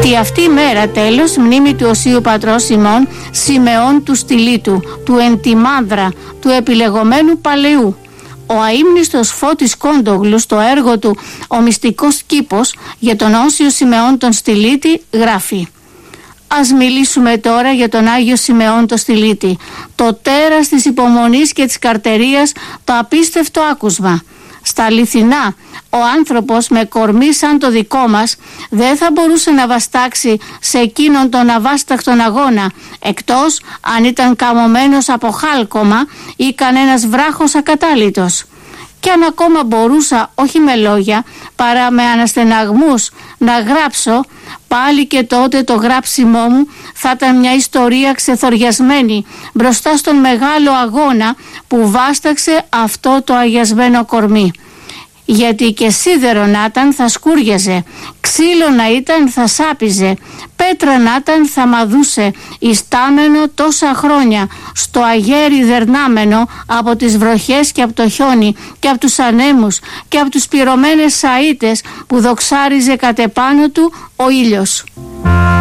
Τη αυτή η μέρα τέλος μνήμη του Οσίου Πατρός ημών Σιμεών του Στυλίτου, του Εντιμάνδρα, του επιλεγωμένου Παλαιού. Ο αείμνηστος Φώτης Κόντογλου στο έργο του «Ο μυστικός κήπος» για τον Όσιο Σιμεών τον Στυλίτη γράφει: Ας μιλήσουμε τώρα για τον Άγιο Σιμεών τον Στυλίτη, το τέρας της υπομονής και της καρτερίας, το απίστευτο άκουσμα. Στα αληθινά, ο άνθρωπος με κορμί σαν το δικό μας δεν θα μπορούσε να βαστάξει σε εκείνον τον αβάσταχτον αγώνα, εκτός αν ήταν καμωμένος από χάλκομα ή κανένας βράχος ακατάλητος. Κι αν ακόμα μπορούσα, όχι με λόγια, παρά με αναστεναγμούς να γράψω, πάλι και τότε το γράψιμό μου θα ήταν μια ιστορία ξεθοριασμένη μπροστά στον μεγάλο αγώνα που βάσταξε αυτό το αγιασμένο κορμί. Γιατί και σίδερο να ήταν θα σκούριαζε, ξύλο να ήταν θα σάπιζε, πέτρα να ήταν θα μαδούσε, ιστάμενο τόσα χρόνια, στο αγέρι δερνάμενο από τις βροχές και από το χιόνι και από τους ανέμους και από τους πυρωμένες σαΐτες που δοξάριζε κατ' επάνω του ο ήλιος.